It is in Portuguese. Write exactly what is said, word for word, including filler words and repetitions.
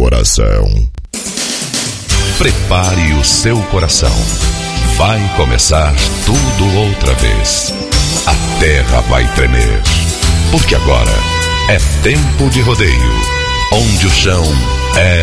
coração. Prepare o seu coração. Vai começar tudo outra vez. A terra vai tremer. Porque agora é tempo de rodeio, onde o chão é